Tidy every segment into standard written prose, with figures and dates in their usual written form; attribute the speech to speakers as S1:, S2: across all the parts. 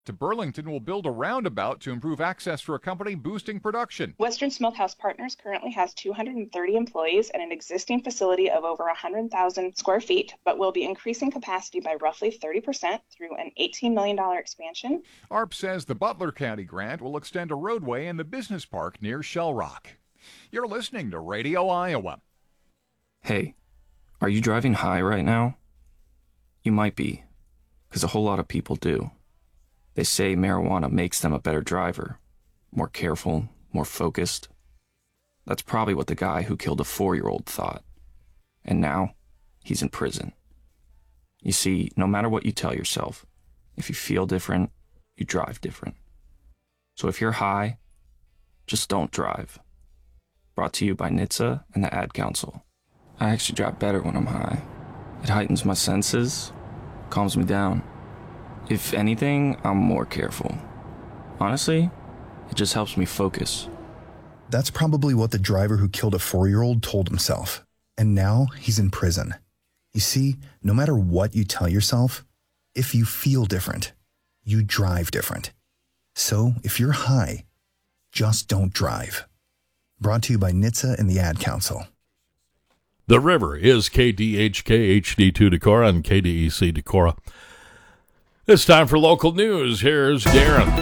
S1: Burlington will build a roundabout to improve access for a company boosting production.
S2: Western Smokehouse Partners currently has 230 employees and an existing facility of over 100,000 square feet, but will be increasing capacity by roughly 30% through an $18 million expansion.
S1: ARP says the Butler County grant will extend a roadway in the business park near Shell Rock. You're listening to Radio Iowa.
S3: Hey, are you driving high right now? You might be, because a whole lot of people do. They say marijuana makes them a better driver, more careful, more focused. That's probably what the guy who killed a 4-year-old thought. And now, he's in prison. You see, no matter what you tell yourself, if you feel different, you drive different. So if you're high, just don't drive. Brought to you by NHTSA and the Ad Council. I actually drive better when I'm high. It heightens my senses, calms me down. If anything, I'm more careful. Honestly, it just helps me focus.
S4: That's probably what the driver who killed a 4-year-old told himself. And now he's in prison. You see, no matter what you tell yourself, if you feel different, you drive different. So if you're high, just don't drive. Brought to you by NHTSA and the Ad Council.
S5: The River is KDHK HD2 Decorah and KDEC Decorah. It's time for local news. Here's Darren.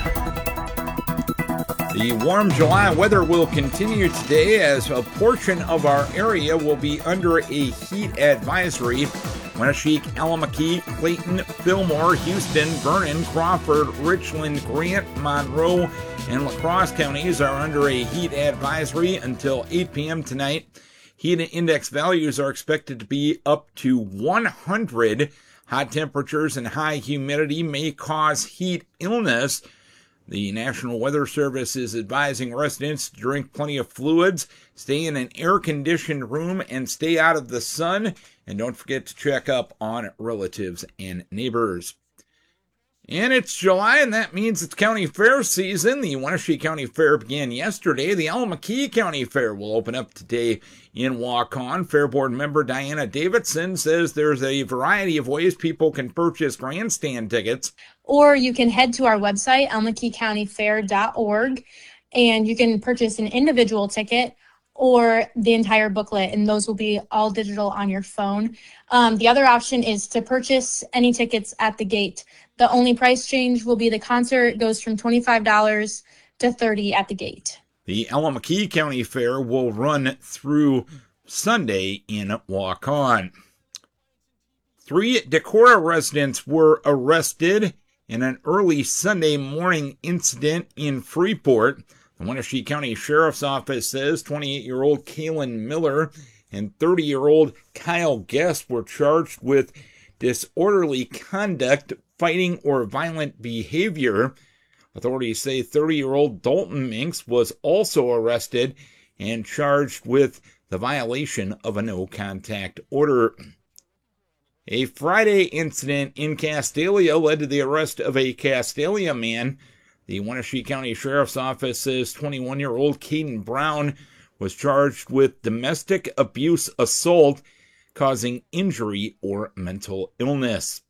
S6: The warm July weather will continue today as a portion of our area will be under a heat advisory. Wenatchee, Allamakee, Clayton, Fillmore, Houston, Vernon, Crawford, Richland, Grant, Monroe, and La Crosse counties are under a heat advisory until 8 p.m. tonight. Heat index values are expected to be up to 100. Hot temperatures and high humidity may cause heat illness. The National Weather Service is advising residents to drink plenty of fluids, stay in an air-conditioned room, and stay out of the sun. And don't forget to check up on relatives and neighbors. And it's July, and that means it's county fair season. The Wenatchee County Fair began yesterday. The Allamakee County Fair will open up today in Waukon. Fair Board member Diana Davidson says there's a variety of ways people can purchase grandstand tickets.
S7: Or you can head to our website, alamakeecountyfair.org, and you can purchase an individual ticket or the entire booklet, and those will be all digital on your phone. The other option is to purchase any tickets at the gate. The only price change will be the concert goes from $25 to $30 at the gate.
S6: The Allamakee County Fair will run through Sunday in Waukon. 3 Decorah residents were arrested in an early Sunday morning incident in Freeport. The Wenatchee County Sheriff's Office says 28-year-old Kaylin Miller and 30-year-old Kyle Guest were charged with disorderly conduct, fighting, or violent behavior. Authorities say 30-year-old Dalton Minks was also arrested and charged with the violation of a no-contact order. A Friday incident in Castalia led to the arrest of a Castalia man. The Wenatchee County Sheriff's Office says 21-year-old Caden Brown was charged with domestic abuse assault causing injury or mental illness.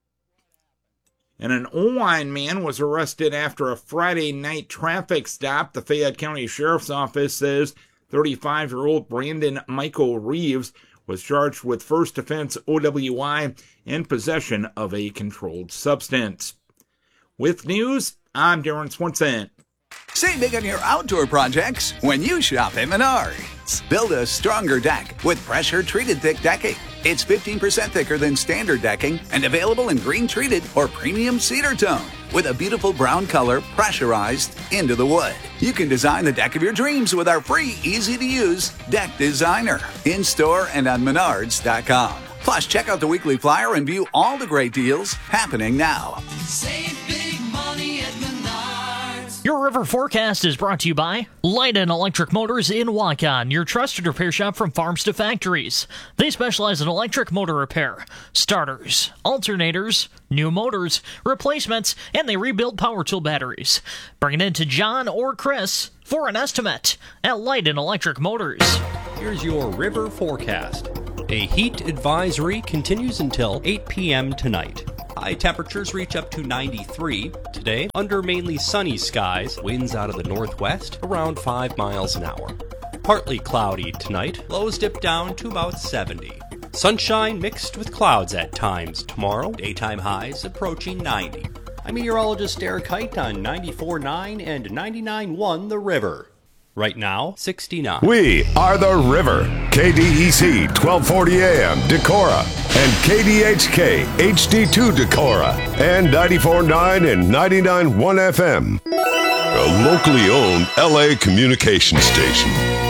S6: And an Oelwein man was arrested after a Friday night traffic stop. The Fayette County Sheriff's Office says 35-year-old Brandon Michael Reeves was charged with first offense OWI and possession of a controlled substance. With news, I'm Darren Swenson.
S8: Save big on your outdoor projects when you shop at Menards. Build a stronger deck with pressure-treated thick decking. It's 15% thicker than standard decking and available in green-treated or premium cedar tone with a beautiful brown color pressurized into the wood. You can design the deck of your dreams with our free, easy-to-use Deck Designer in-store and on Menards.com. Plus, check out the weekly flyer and view all the great deals happening now.
S9: Save big money at Menards.
S10: Your River Forecast is brought to you by Light and Electric Motors in Waukon, your trusted repair shop from farms to factories. They specialize in electric motor repair, starters, alternators, new motors, replacements, and they rebuild power tool batteries. Bring it in to John or Chris for an estimate at Light and Electric Motors.
S11: Here's your River Forecast. A heat advisory continues until 8 p.m. tonight. High temperatures reach up to 93 today under mainly sunny skies. Winds out of the northwest around 5 miles an hour. Partly cloudy tonight. Lows dip down to about 70. Sunshine mixed with clouds at times tomorrow. Daytime highs approaching 90. I'm meteorologist Eric Height on 94.9 and 99.1 The River. Right now, 69.
S12: We are The River. KDEC 1240 AM Decorah and KDHK HD2 Decorah and 94.9 and 99.1 FM. A locally owned LA communication station.